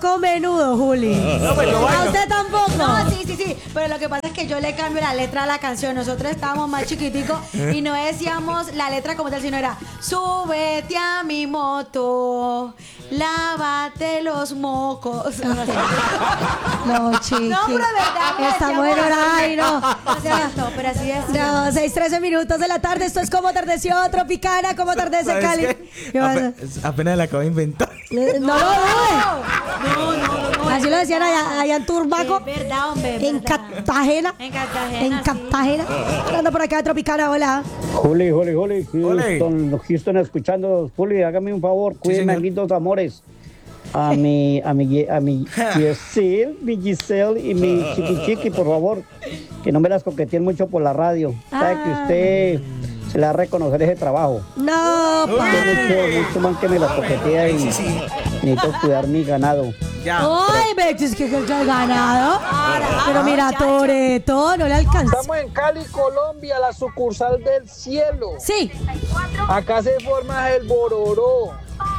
tampoco menudo, Juli. No, pues yo ¿A bailo. usted tampoco? No, sí. Pero lo que pasa es que yo le cambio la letra a la canción. Nosotros estábamos más chiquiticos y no decíamos la letra como tal, sino era súbete a mi moto, lávate los mocos. No, chiqui. No, pero de verdad. lo Estamos en decíamos hora, así. ay, no. Lo siento, pero así es. No, 6:13 minutos de la tarde. Esto es como atardeció Tropicana, como atardece ¿Sabes Cali. qué? ¿Qué pasa? Apenas la acabo de inventar. No lo dudes. No. Así lo decían allá en Turbaco. Es verdad, hombre. es En verdad. Cartagena. En Cartagena. En Cartagena. Hablando por acá, Tropicana, hola. Juli, Ole. Houston escuchando. Juli, hágame un favor, cuídenme a señor. mis dos amores. A mi Giselle y mi Chiqui, por favor. Que no me las coqueteen mucho por la radio. Sabe que usted se le va a reconocer ese trabajo. No, pa. Mucho más que me las coquetea y necesito cuidar mi ganado. Ya. Ay, es que el ganado. Pero mira, Toreto, no le alcanza. Estamos en Cali, Colombia, la sucursal del cielo. Sí. Acá se forma el bororó.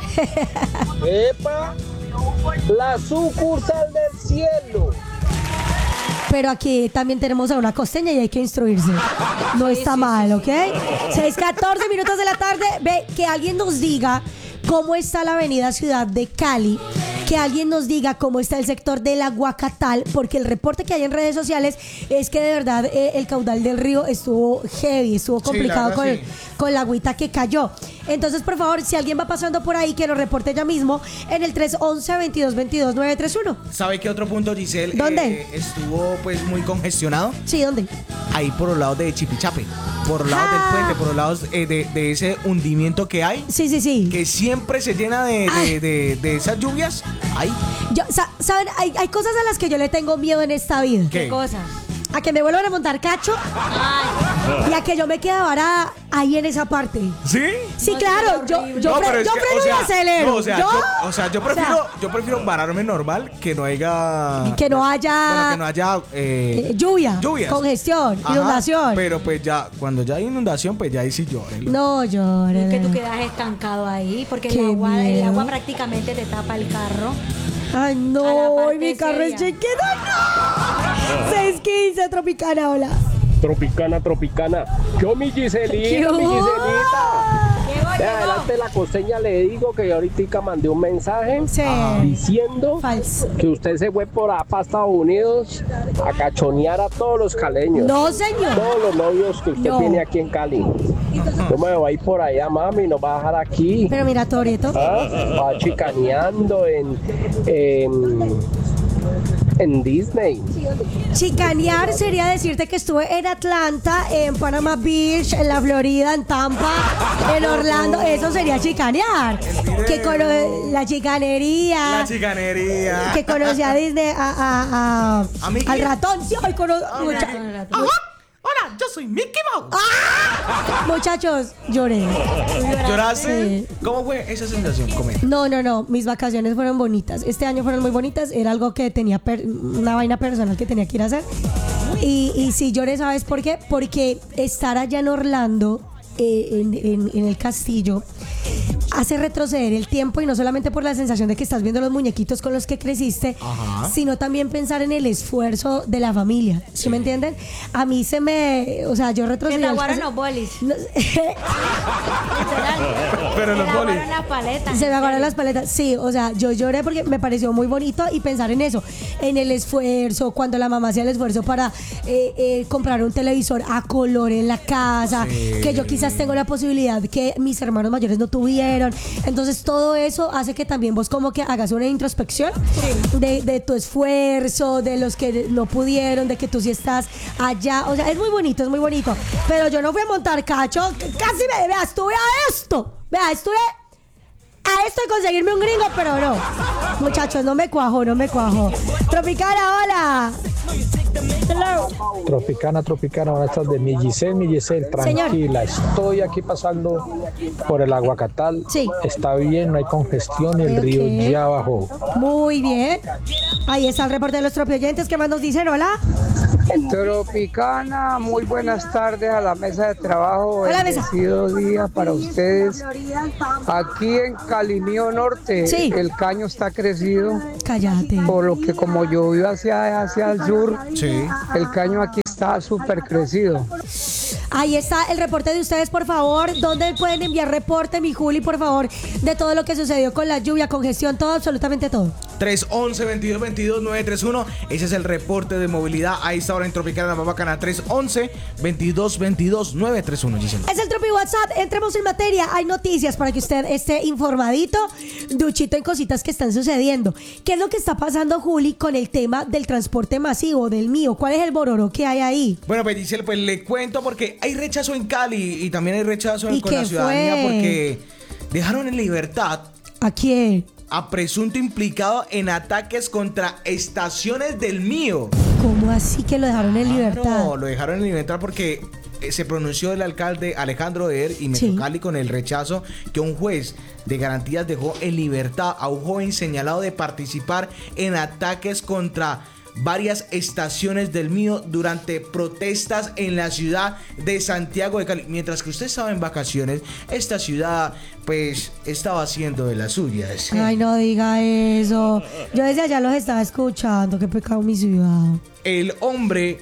Epa, la sucursal del cielo. Pero aquí también tenemos a una costeña y hay que instruirse. No está mal, ¿ok? 6:14 minutos de la tarde. Ve, que alguien nos diga cómo está la avenida Ciudad de Cali. Que alguien nos diga cómo está el sector de la Guacatal, porque el reporte que hay en redes sociales es que de verdad el caudal del río estuvo heavy, estuvo complicado la verdad, con la agüita que cayó. Entonces, por favor, si alguien va pasando por ahí, que lo reporte ya mismo en el 311-2222-931. ¿Sabe qué otro punto, Giselle? ¿Dónde? Estuvo pues muy congestionado. Sí, ¿dónde? Ahí por los lados de Chipichape. Por los lados del puente, por los lados de ese hundimiento que hay. Sí. Que siempre se llena de esas lluvias. Ahí. ¿Saben? Hay cosas a las que yo le tengo miedo en esta vida. ¿Qué? ¿Qué cosa? A que me vuelvan a montar cacho y a que yo me quede varada ahí en esa parte. ¿Sí? Sí, No, claro, sería yo horrible. freno y acelero. No, yo prefiero vararme normal que no haya. Que no haya- Bueno, que no haya. Lluvias, congestión, inundación. Pero pues ya, cuando ya hay inundación, pues ya ahí sí llore. No llores. Es que tú quedas estancado ahí porque Qué el miedo. agua prácticamente te tapa el carro. Ay, A la no, parte y mi carro es seria. chiquito. No. 6:15, Tropicana, hola. Tropicana. Yo, mi Giselita, mi Giselita. De adelante la costeña le digo que ahorita mandé un mensaje Sí. diciendo Falso. que usted se fue por allá para Estados Unidos a cachonear a todos los caleños. No, señor. Todos los novios que usted No. tiene aquí en Cali. Yo me voy a ir por allá, mami, nos va a dejar aquí. Pero mira, Toreto. Va chicaneando en Disney. Chicanear sería decirte que estuve en Atlanta, en Panama Beach, en la Florida, en Tampa, en Orlando. Eso sería chicanear. Que la chicanería. La chicanería. Que conocí a Disney, Mickey. al ratón. Sí, hoy Ajá. Hola, yo soy Mickey Mouse. muchachos, lloré. ¿Lloraste? Sí. ¿Cómo fue esa sensación? Comenta. No, mis vacaciones fueron bonitas. Este año fueron muy bonitas. Era algo que tenía una vaina personal que tenía que ir a hacer. Y sí lloré, ¿sabes por qué? Porque estar allá en Orlando, en el castillo, hace retroceder el tiempo, y no solamente por la sensación de que estás viendo los muñequitos con los que creciste, sino también pensar en el esfuerzo de la familia. ¿Sí me entienden? A mí o sea, yo Que retrocedí. te al aguaron pas- los bolis. No- Pero Se los me bolis. aguaron las paletas. Se me aguaron las paletas. Sí, o sea, yo lloré porque me pareció muy bonito, y pensar en eso, en el esfuerzo, cuando la mamá hacía el esfuerzo para comprar un televisor a color en la casa, que yo quizás tengo la posibilidad que mis hermanos mayores no tuvieron. Entonces todo eso hace que también vos como que hagas una introspección de tu esfuerzo, de los que no pudieron, de que tú sí estás allá. O sea, es muy bonito, es muy bonito. Pero yo no fui a montar cacho, casi vea, estuve a esto. Vea, estuve a esto de conseguirme un gringo, pero no. Muchachos, no me cuajo. Tropicana, hola. Hello. Tropicana, buenas tardes. Mi Giselle, tranquila. Estoy aquí pasando por el Aguacatal. Sí. Está bien, no hay congestión y el Ok. río ya bajó. Muy bien. Ahí está el reporte de los tropioyentes. ¿Qué más nos dicen? Hola. Tropicana, muy buenas tardes a la mesa de trabajo. Hola, mesa. Bendecido día para ustedes. Aquí en Calimío Norte, Sí. el caño está crecido. Cállate. Por lo que como llovió hacia el sur, Sí. el caño aquí está súper crecido. Ahí está el reporte de ustedes, por favor. ¿Dónde pueden enviar reporte, mi Juli, por favor, de todo lo que sucedió con la lluvia, congestión, todo, absolutamente todo? 311-2222-931. Ese es el reporte de movilidad a esta hora en Tropicana, la más bacana. 311-2222-931, Giselle. Es el Tropi WhatsApp. Entremos en materia. Hay noticias para que usted esté informadito, duchito en cositas que están sucediendo. ¿Qué es lo que está pasando, Juli, con el tema del transporte masivo, del mío? ¿Cuál es el bororo que hay ahí? Bueno, pues Giselle, pues le cuento porque hay rechazo en Cali y también hay rechazo ¿Y con qué la ciudadanía fue? porque dejaron en libertad ¿A quién? a presunto implicado en ataques contra estaciones del mío. ¿Cómo así que lo dejaron en libertad? No, lo dejaron en libertad porque se pronunció el alcalde Alejandro Eder y Metro Sí. Cali con el rechazo que un juez de garantías dejó en libertad a un joven señalado de participar en ataques contra varias estaciones del mío durante protestas en la ciudad de Santiago de Cali. Mientras que usted estaba en vacaciones, esta ciudad pues estaba haciendo de las suyas. Ay, no diga eso. Yo desde allá los estaba escuchando. Qué pecado mi ciudad. El hombre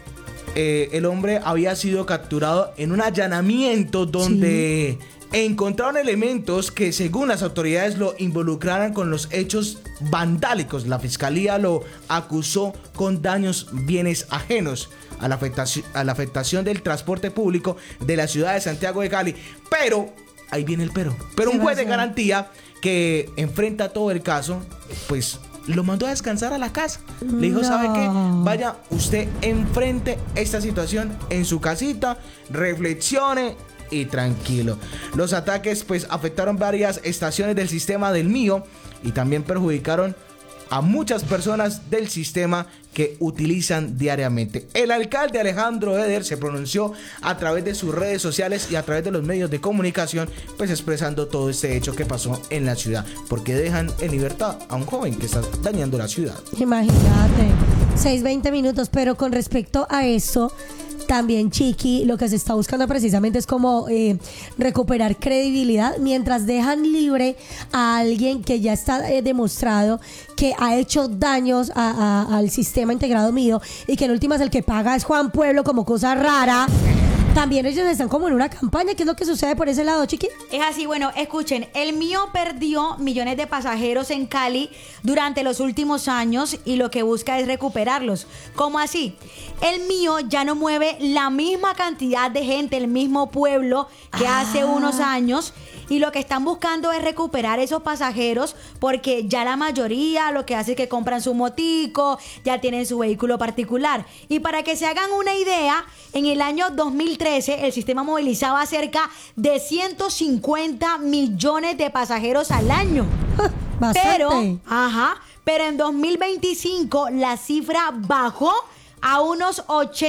había sido capturado en un allanamiento donde encontraron elementos que según las autoridades lo involucraran con los hechos vandálicos. La fiscalía lo acusó con daños bienes ajenos a la afectación del transporte público de la ciudad de Santiago de Cali. Pero, ahí viene el pero un juez de garantía que enfrenta todo el caso, pues lo mandó a descansar a la casa. Le dijo, ¿sabe qué? Vaya, usted enfrente esta situación en su casita, reflexione y tranquilo. Los ataques pues afectaron varias estaciones del sistema del mío y también perjudicaron a muchas personas del sistema que utilizan diariamente. El alcalde Alejandro Eder se pronunció a través de sus redes sociales y a través de los medios de comunicación, pues expresando todo este hecho que pasó en la ciudad, porque dejan en libertad a un joven que está dañando la ciudad. Imagínate, 6:20 minutos, pero con respecto a eso, también, Chiqui, lo que se está buscando precisamente es como recuperar credibilidad mientras dejan libre a alguien que ya está demostrado que ha hecho daños al sistema integrado mío y que en últimas el que paga es Juan Pueblo como cosa rara. También ellos están como en una campaña. ¿Qué es lo que sucede por ese lado, Chiqui? Es así, bueno, escuchen, el mío perdió millones de pasajeros en Cali durante los últimos años y lo que busca es recuperarlos. ¿Cómo así? El mío ya no mueve la misma cantidad de gente, el mismo pueblo que hace unos años, y lo que están buscando es recuperar esos pasajeros porque ya la mayoría lo que hace es que compran su motico, ya tienen su vehículo particular. Y para que se hagan una idea, en el año 2013 el sistema movilizaba cerca de 150 millones de pasajeros al año. Bastante. Pero en 2025 la cifra bajó a unos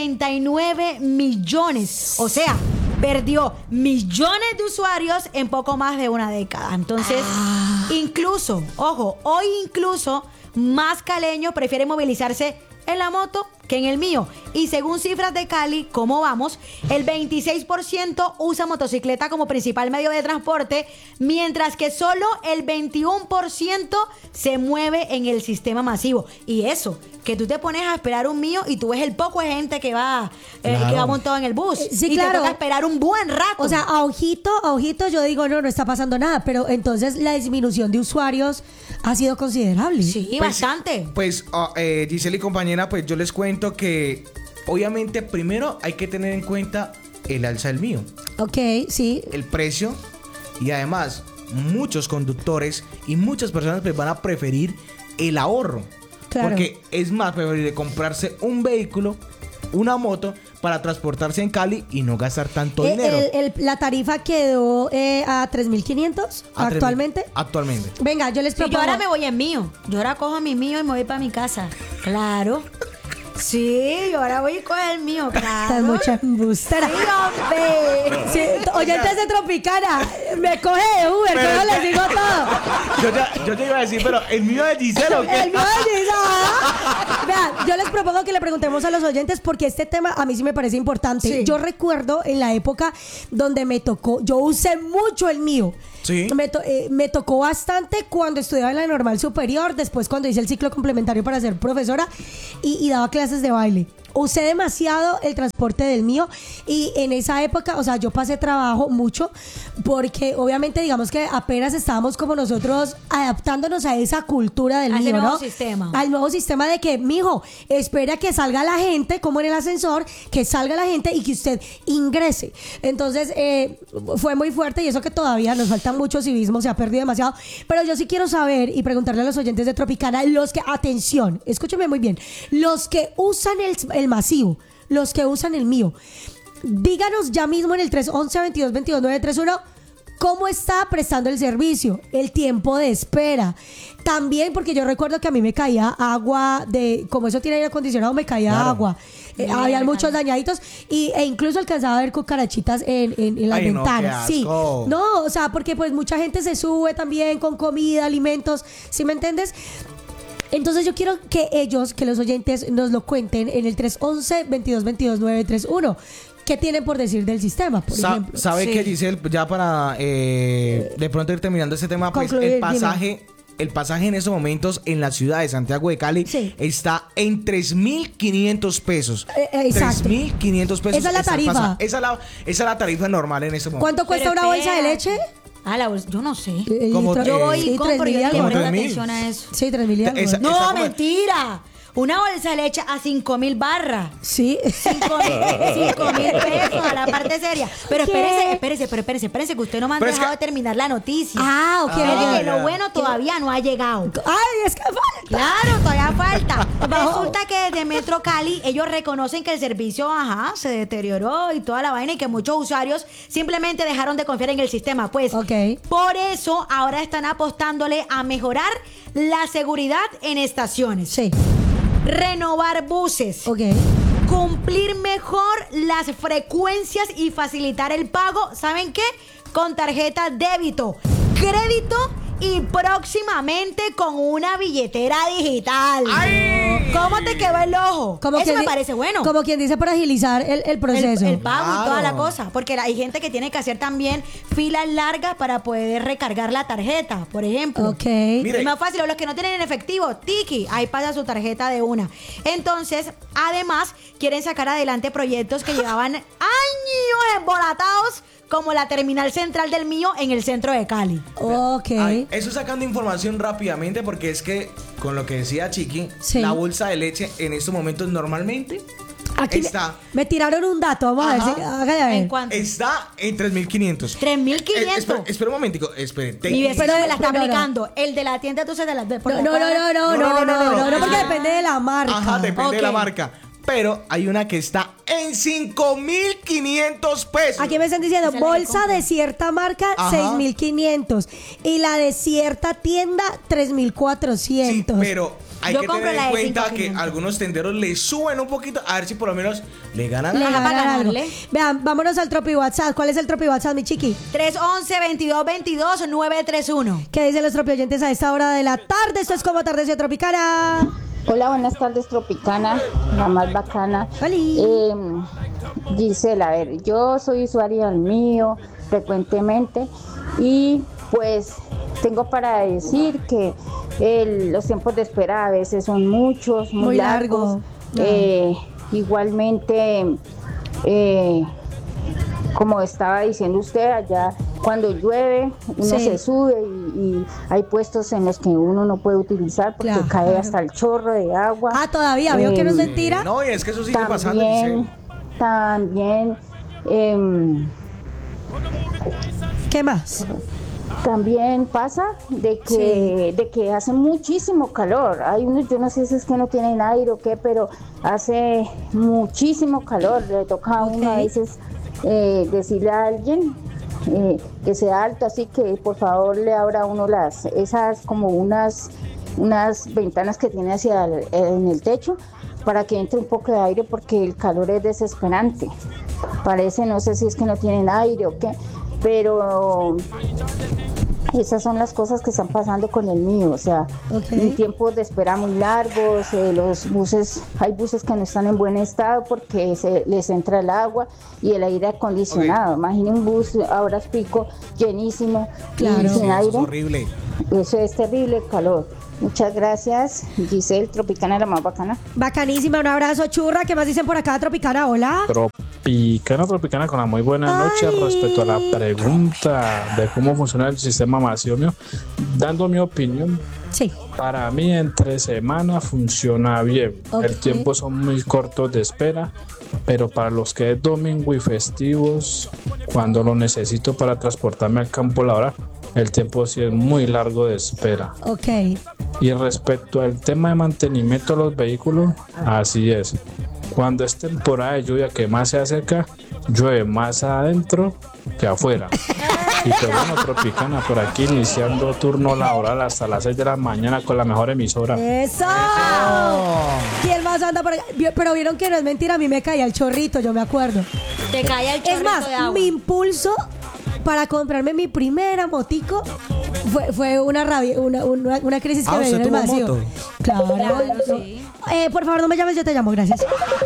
89 millones. O sea, perdió millones de usuarios en poco más de una década. Entonces, incluso, ojo, hoy incluso más caleños prefieren movilizarse en la moto que en el mío. Y según cifras de Cali, ¿cómo vamos? El 26% usa motocicleta como principal medio de transporte, mientras que solo el 21% se mueve en el sistema masivo. Y eso, que tú te pones a esperar un mío y tú ves el poco de gente que va montado en el bus. Sí, y claro. te toca esperar un buen rato. O sea, a ojito yo digo, no está pasando nada, pero entonces la disminución de usuarios ha sido considerable. Sí, bastante. Pues, Giselle y compañera, pues yo les cuento que obviamente primero hay que tener en cuenta el alza del mío. Ok, sí. El precio y además muchos conductores y muchas personas pues van a preferir el ahorro. Claro. Porque es más preferible comprarse un vehículo, una moto, para transportarse en Cali y no gastar tanto dinero. La tarifa quedó a 3.500 actualmente. Actualmente. Venga, yo les Sí, propongo. yo ahora me voy en mío. Yo ahora cojo mi mío y me voy para mi casa. Claro. Sí, yo ahora voy a coger el mío, claro. Estás mucha embustera. Sí, hombre. Sí, oyentes de Tropicana, me coge de Uber, Pero ¿cómo es les que- digo todo? Yo te iba a decir, pero el mío es Giselle, ¿o qué? El mío es Giselle. Vean, yo les propongo que le preguntemos a los oyentes porque este tema a mí sí me parece importante. Sí. Yo recuerdo en la época donde me tocó, yo usé mucho el mío. Sí. Me tocó bastante cuando estudiaba en la normal superior, después cuando hice el ciclo complementario para ser profesora y daba clases de baile. Usé demasiado el transporte del mío y en esa época, o sea, yo pasé trabajo mucho porque obviamente digamos que apenas estábamos como nosotros adaptándonos a esa cultura del A ese mío, nuevo ¿no? sistema. Al nuevo sistema de que, mijo, espera que salga la gente, como en el ascensor, que salga la gente y que usted ingrese. Entonces, fue muy fuerte y eso que todavía nos falta mucho civismo, se ha perdido demasiado. Pero yo sí quiero saber y preguntarle a los oyentes de Tropicana, los que, atención, escúcheme muy bien, los que usan el masivo, los que usan el mío, díganos ya mismo en el 311-2222-931 cómo está prestando el servicio, el tiempo de espera. También porque yo recuerdo que a mí me caía agua, como eso tiene aire acondicionado, me caía agua. Habían muchos dañaditos e incluso alcanzaba a ver cucarachitas en las Ay, no, ventanas. qué Sí, asco. no, o sea, porque pues mucha gente se sube también con comida, alimentos, ¿sí me entiendes? Entonces yo quiero que los oyentes nos lo cuenten en el 311-2222-931. ¿Qué tienen por decir del sistema, por ejemplo? ¿Sabe Sí. qué, Giselle? Ya para de pronto ir terminando este tema, pues Concluir, el pasaje en estos momentos en la ciudad de Santiago de Cali Sí. está en 3.500 pesos. Exacto. 3.500 pesos. Esa es la está el tarifa. pasaje. Esa es la tarifa normal en este momento. ¿Cuánto cuesta Pero una bolsa de espérate. leche? Ah, la bolsa, yo no sé. Como Yo yo Voy y compro, yo le Como presto 3.000. atención a eso. Sí, 3.000 y algo. Esa- No, como- mentira. Una bolsa de leche a 5.000 barras. Sí. 5.000 pesos a la parte seria. Pero ¿Qué? espérese, que usted no me ha Pero es dejado que- de terminar la noticia. Ah, ok. Espere, Ah, que ya. lo bueno todavía no ha llegado. Ay, es que falta. Claro, todavía falta. Bajo. Resulta que desde Metro Cali ellos reconocen que el servicio, se deterioró y toda la vaina y que muchos usuarios simplemente dejaron de confiar en el sistema. Pues, Ok. por eso ahora están apostándole a mejorar la seguridad en estaciones. Sí. Renovar buses. Ok. Cumplir mejor las frecuencias y facilitar el pago, ¿saben qué? Con tarjeta débito, crédito y próximamente con una billetera digital. ¡Ay! ¿Cómo te quedó el ojo? Eso quien me di- parece bueno. Como quien dice para agilizar el proceso. El pago y toda la Claro. cosa. Porque hay gente que tiene que hacer también filas largas para poder recargar la tarjeta, por ejemplo. Ok. Mire. Es más fácil, o los que no tienen en efectivo, tiki, ahí pasa su tarjeta de una. Entonces, además, quieren sacar adelante proyectos que llevaban años embolatados, como la terminal central del mío en el centro de Cali. Ok. Ay, eso sacando información rápidamente porque es que con lo que decía Chiqui, Sí. la bolsa de leche en estos momentos normalmente Aquí está me tiraron un dato, vamos a ver Ajá. si. Hágale a ver. ¿En cuánto? está en 3.500. 3.500. Espera un momentico, espere. Mi vecino me la está no, no. aplicando. El de la tienda, tú se la No, no, porque depende de la marca. Ajá, depende de la Ok. marca. Pero hay una que está en 5.500 pesos. Aquí me están diciendo, Esa es la que bolsa compro. de cierta marca, Ajá. 6.500. Y la de cierta tienda, Sí, 3.400. pero hay Yo que compro tener la en de cuenta que 5.500. algunos tenderos le suben un poquito a ver si por lo menos le ganan. Le Ajá, ganan para algo. ganarle. Vean, vámonos al Tropi WhatsApp. ¿Cuál es el Tropi WhatsApp, mi chiqui? 311-2222-931. ¿Qué dicen los Tropi oyentes a esta hora de la tarde? Esto es como Atardecer Tropicana. Hola, buenas tardes, Tropicana, la más bacana. Oli. Gisela, a ver, yo soy usuaria del mío frecuentemente y pues tengo para decir que los tiempos de espera a veces son muchos, muy Muy largos. largo. Igualmente, como estaba diciendo usted, allá cuando llueve uno Sí. se sube y hay puestos en los que uno no puede utilizar porque Claro. cae hasta el chorro de agua. Ah, todavía, ¿vio que no es mentira? No, y es que eso sigue pasando. También, ¿Qué más? también pasa de que hace muchísimo calor. Hay unos, yo no sé si es que no tienen aire o qué, pero hace muchísimo calor. Le toca a uno a veces decirle a alguien que sea alto, así que por favor le abra a uno esas como unas ventanas que tiene en el techo para que entre un poco de aire porque el calor es desesperante. Parece, no sé si es que no tienen aire o qué, pero Esas son las cosas que están pasando con el mío, o sea, tiempos de espera muy largos, los buses, hay buses que no están en buen estado porque se les entra el agua y el aire acondicionado. Imagine un bus a horas pico llenísimo y sin aire. Eso es horrible. Eso es terrible, el calor. Muchas gracias, Giselle, Tropicana, la más bacana. Bacanísima, un abrazo, churra. ¿Qué más dicen por acá, Tropicana? Hola. Tropicana, con la muy buena noche. Respecto a la pregunta de cómo funciona el sistema Maxiomio, dando mi opinión, sí. Para mí entre semana funciona bien. El tiempo son muy cortos de espera, pero para los que es domingo y festivos, cuando lo necesito para transportarme al campo laboral, el tiempo sí es muy largo de espera. Y respecto al tema de mantenimiento de los vehículos, así es. Cuando es temporada de lluvia que más se acerca, llueve más adentro que afuera. Y pues bueno, Tropicana, por aquí iniciando turno laboral hasta las 6 de la mañana con la mejor emisora. ¡Eso! ¿Quién más anda por acá? Pero vieron que no es mentira, a mí me caía el chorrito, yo me acuerdo. Te caía el chorrito. Es más, de agua. mi impulso para comprarme mi primera motico fue una rabia, una crisis que me dio en el vacío. Moto? Claro. Sí. Por favor, no me llames, yo te llamo, gracias.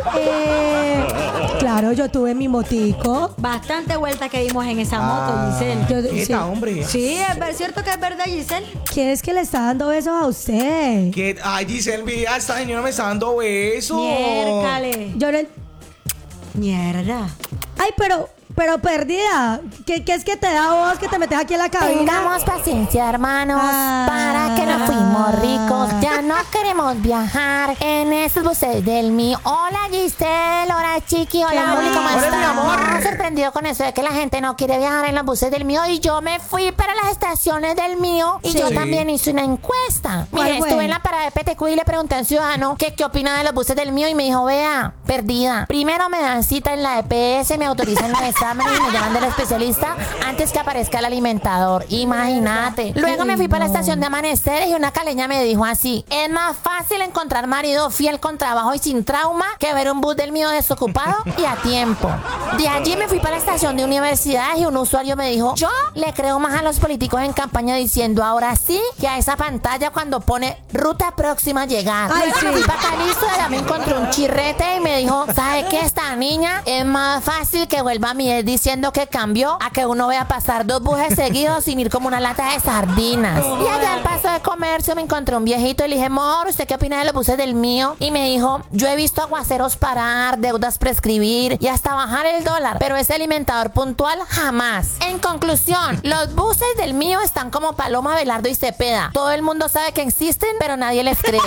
Claro, yo tuve mi motico. Bastante vuelta que dimos en esa moto, Giselle. Sí. Hombre. Sí, es cierto que es verdad, Giselle. ¿Quién es que le está dando besos a usted? Ay, Giselle, mira, esta señora me está dando besos. Miércale. Yo no... Mierda. Ay, pero perdida. ¿Qué es que te da vos que te metes aquí en la cabina? Tengamos paciencia, hermanos, para que nos fuimos ricos. Ya no queremos viajar en esos buses del mío. Hola, Giselle. Hola, Chiqui. Hola, Juli, ¿cómo están? Me ha sorprendido con eso de que la gente no quiere viajar en los buses del mío. Y yo me fui para las estaciones del mío. Y yo también hice una encuesta. Mire, estuve en la parada de PTQ y le pregunté a un ciudadano qué opina de los buses del mío. Y me dijo, vea, perdida. Primero me dan cita en la EPS, me autorizan la examen y me llaman del especialista antes que aparezca el alimentador. Imagínate. Luego me fui para la estación de Amaneceres y una caleña me dijo así: es más fácil encontrar marido fiel con trabajo y sin trauma que ver un bus del mío desocupado y a tiempo. De allí me fui para la estación de Universidad y un usuario me dijo: yo le creo más a los políticos en campaña diciendo ahora sí que a esa pantalla cuando pone ruta próxima a llegar. Luego me fui para Calisto y allá me encontré un chirrete y me dijo: ¿sabe qué? Esta niña es más fácil que vuelva a mi ex diciendo que cambió a que uno vea pasar 2 buses seguidos sin ir como una lata de sardinas. Y allá al paso de comercio me encontré un viejito y le dije: amor, ¿usted qué opina de los buses del mío? Y me dijo: yo he visto aguaceros parar, deudas prescribir y hasta bajar el dólar, pero ese alimentador puntual jamás. En conclusión, los buses del mío están como Paloma, Belardo y Cepeda. Todo el mundo sabe que existen, pero nadie les cree.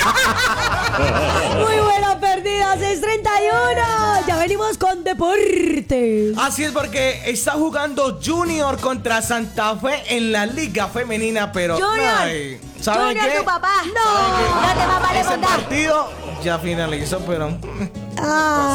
Muy buena perdida, 6:31. Ya venimos con deportes. Así es, porque está jugando Junior contra Santa Fe en la Liga Femenina, pero Junior, ¿saben Junior, qué? tu papá. No te va a Ese partido ya finalizó, pero